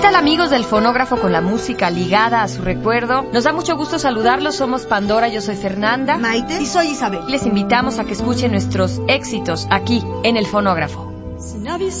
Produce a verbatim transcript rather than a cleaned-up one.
tal, amigos del Fonógrafo, con la música ligada a su recuerdo? Nos da mucho gusto saludarlos. Somos Pandora, yo soy Fernanda, Maite y soy Isabel. Les invitamos a que escuchen nuestros éxitos aquí en el Fonógrafo. Sin avisar